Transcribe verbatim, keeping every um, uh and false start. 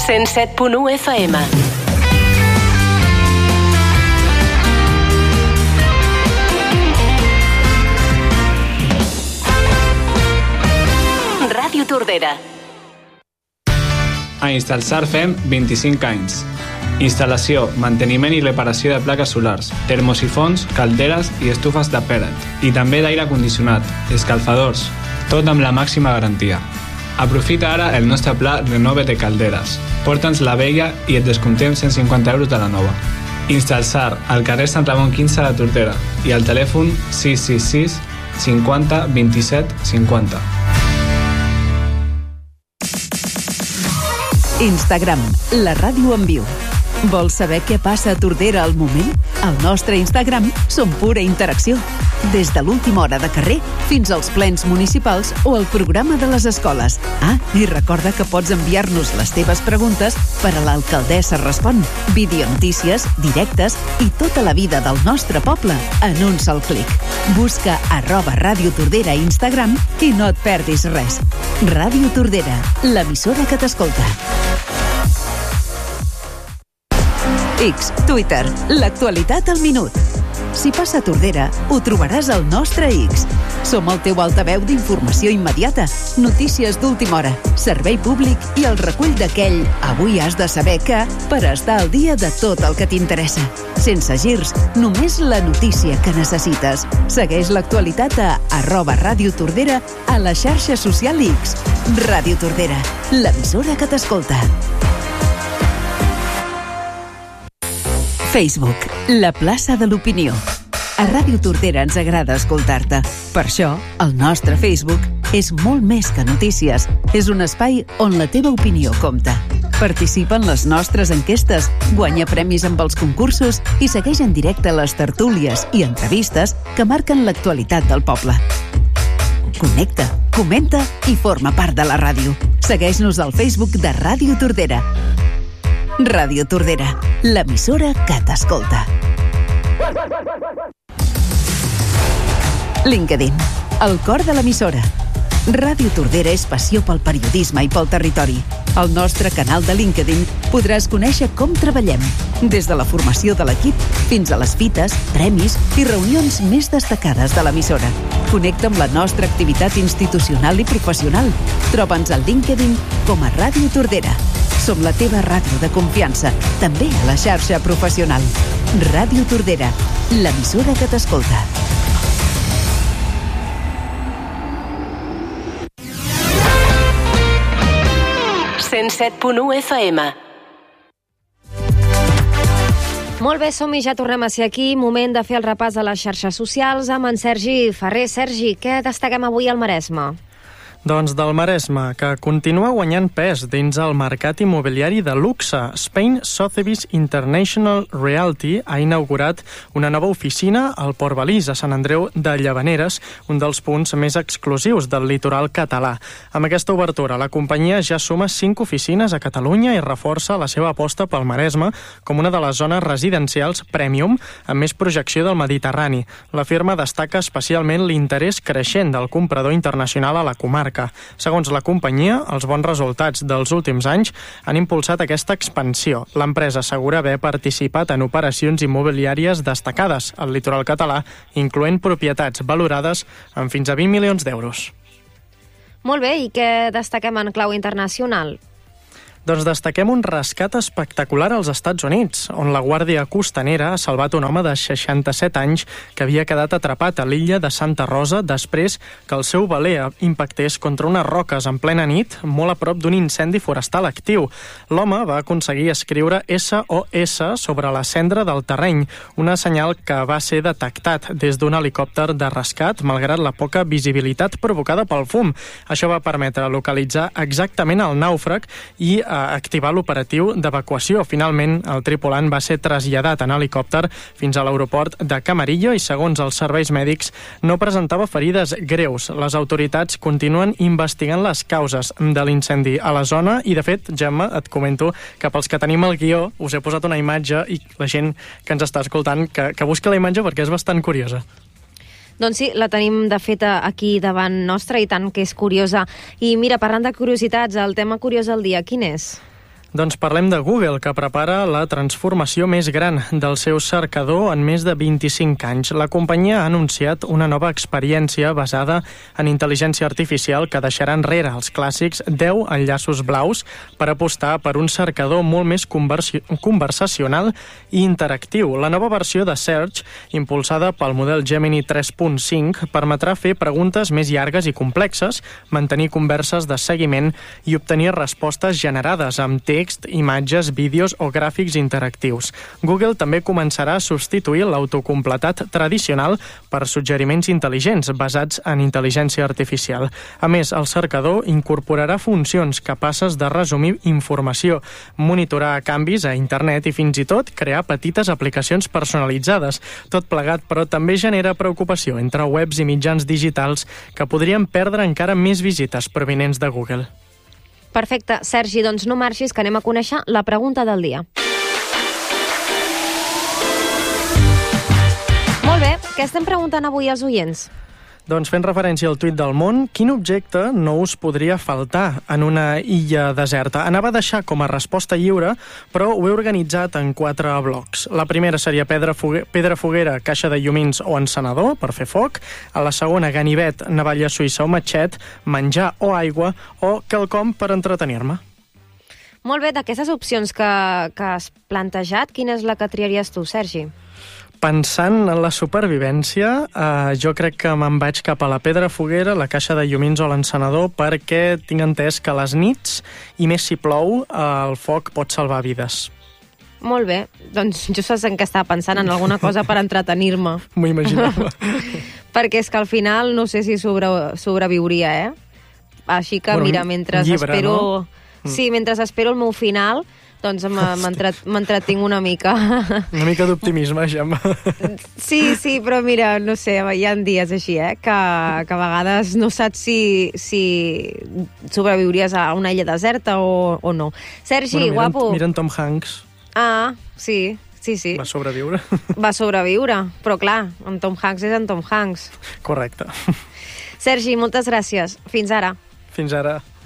cent set punt u F M. Ràdio Tordera. A Instalsar fem vint-i-cinc anys. Instal·lació, manteniment i reparació de plaques solars, termosifons, calderes i estufes de pellet. I també d'aire condicionat, escalfadors, tot amb la màxima garantia. Aprofita ara el nostre pla Renove de calderes. Porta'ns la vella i et descomptem cent cinquanta euros de la nova. Instalsar, al carrer Sant Ramon quinze de Tordera i al telèfon sis sis sis cinquanta vint-i-set cinquanta. Instagram, la ràdio en viu. Vols saber què passa a Tordera al moment? Al nostre Instagram som pura interacció. Des de l'última hora de carrer fins als plens municipals o el programa de les escoles. Ah, i recorda que pots enviar-nos les teves preguntes per a l'Alcaldessa Respon, videonotícies, directes i tota la vida del nostre poble en un sol clic. Busca arroba Ràdio Tordera a Instagram i no et perdis res. Ràdio Tordera, l'emissora que t'escolta. X, Twitter, l'actualitat al minut. Si passa a Tordera, ho trobaràs al nostre X. Som el teu altaveu d'informació immediata, notícies d'última hora, servei públic i el recull d'aquell avui has de saber que per estar al dia de tot el que t'interessa. Sense girs, només la notícia que necessites. Segueix l'actualitat a arroba Ràdio Tordera a la xarxa social X. Ràdio Tordera, l'emissora que t'escolta. Facebook, la plaça de l'opinió. A Ràdio Tordera ens agrada escoltar-te. Per això, el nostre Facebook és molt més que notícies. És un espai on la teva opinió compta. Participa en les nostres enquestes, guanya premis amb els concursos i segueix en directe les tertúlies i entrevistes que marquen l'actualitat del poble. Connecta, comenta i forma part de la ràdio. Segueix-nos al Facebook de Ràdio Tordera. Ràdio Tordera, l'emissora que t'escolta. LinkedIn, el cor de l'emissora. Ràdio Tordera és passió pel periodisme i pel territori. Al nostre canal de LinkedIn podràs conèixer com treballem, des de la formació de l'equip fins a les fites, premis i reunions més destacades de l'emissora. Connecta amb la nostra activitat institucional i professional. Troba'ns al LinkedIn com a Ràdio Tordera. Som la teva ràdio de confiança, també a la xarxa professional. Ràdio Tordera, l'emissora que t'escolta. cent set punt u F M. Molt bé, som i ja tornem a ser aquí. Moment de fer el repàs a les xarxes socials amb en Sergi Ferrer. Sergi, què destaquem avui al Maresme? Doncs del Maresme, que continua guanyant pes dins el mercat immobiliari de luxe. Spain Sotheby's International Realty ha inaugurat una nova oficina al Port Balís, a Sant Andreu de Llavaneres, un dels punts més exclusius del litoral català. Amb aquesta obertura, la companyia ja suma cinc oficines a Catalunya i reforça la seva aposta pel Maresme com una de les zones residencials premium amb més projecció del Mediterrani. La firma destaca especialment l'interès creixent del comprador internacional a la comarca. Segons la companyia, els bons resultats dels últims anys han impulsat aquesta expansió. L'empresa assegura haver participat en operacions immobiliàries destacades al litoral català, incloent propietats valorades en fins a vint milions d'euros. Molt bé, i què destaquem en clau internacional? Doncs destaquem un rescat espectacular als Estats Units, on la Guàrdia Costanera ha salvat un home de seixanta-set anys que havia quedat atrapat a l'illa de Santa Rosa després que el seu veler impactés contra unes roques en plena nit, molt a prop d'un incendi forestal actiu. L'home va aconseguir escriure S O S sobre la cendra del terreny, una senyal que va ser detectat des d'un helicòpter de rescat, malgrat la poca visibilitat provocada pel fum. Això va permetre localitzar exactament el nàufrag i a activar l'operatiu d'evacuació. Finalment, el tripulant va ser traslladat en helicòpter fins a l'aeroport de Camarillo i, segons els serveis mèdics, no presentava ferides greus. Les autoritats continuen investigant les causes de l'incendi a la zona i, de fet, Gemma, et comento que pels que tenim el guió us he posat una imatge i la gent que ens està escoltant que, que busca la imatge perquè és bastant curiosa. Doncs sí, la tenim de fet aquí davant nostra i tant que és curiosa. I mira, parlant de curiositats, el tema curiós del dia, quin és? Doncs parlem de Google, que prepara la transformació més gran del seu cercador en més de vint-i-cinc anys. La companyia ha anunciat una nova experiència basada en intel·ligència artificial que deixarà enrere els clàssics deu enllaços blaus per apostar per un cercador molt més conversacional i interactiu. La nova versió de Search, impulsada pel model Gemini tres punt cinc, permetrà fer preguntes més llargues i complexes, mantenir converses de seguiment i obtenir respostes generades amb text, imatges, vídeos o gràfics interactius. Google també començarà a substituir l'autocompletat tradicional per suggeriments intel·ligents basats en intel·ligència artificial. A més, el cercador incorporarà funcions capaces de resumir informació, monitorar canvis a internet i fins i tot crear petites aplicacions personalitzades. Tot plegat, però, també genera preocupació entre webs i mitjans digitals que podrien perdre encara més visites provinents de Google. Perfecte. Sergi, doncs no marxis, que anem a conèixer la pregunta del dia. Molt bé, què estem preguntant avui als oients? Doncs fent referència al tuit del món, quin objecte no us podria faltar en una illa deserta? Anava a deixar com a resposta lliure, però ho he organitzat en quatre blocs. La primera seria pedra, foguer, pedra foguera, caixa de llumins o encenedor per fer foc. A la segona, ganivet, navalla suïssa o matxet, menjar o aigua o quelcom per entretenir-me. Molt bé, d'aquestes opcions que, que has plantejat, quina és la que triaries tu, Sergi? Pensant en la supervivència, eh, jo crec que me'n vaig cap a la pedra foguera, la caixa de llumins o l'encenedor, perquè tinc entès que a les nits, i més si plou, eh, el foc pot salvar vides. Molt bé, doncs jo saps en què estava pensant, en alguna cosa per entretenir-me. M'ho imaginava. Perquè és que al final no sé si sobre, sobreviuria, eh? Així que, bueno, mira, mentre llibre, espero... No? Sí, mentre espero el meu final... Doncs m'entretinc una mica. Una mica d'optimisme, Gemma. Sí, sí, però mira, no sé, hi ha dies així, eh, que, que a vegades no saps si, si sobreviuries a una illa deserta o, o no. Sergi, bueno, miren, guapo. Mira en Tom Hanks. Ah, sí, sí, sí. Va sobreviure. Va sobreviure, però clar, en Tom Hanks és en Tom Hanks. Correcte. Sergi, moltes gràcies. Fins ara. Fins ara.